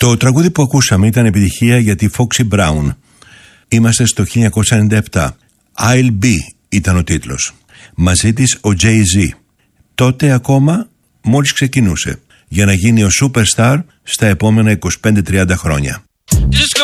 Το τραγούδι που ακούσαμε ήταν επιτυχία για τη Foxy Brown. Είμαστε στο 1997. I'll Be ήταν ο τίτλος. Μαζί της ο Jay-Z. Τότε ακόμα μόλις ξεκινούσε για να γίνει ο superstar στα επόμενα 25-30 χρόνια.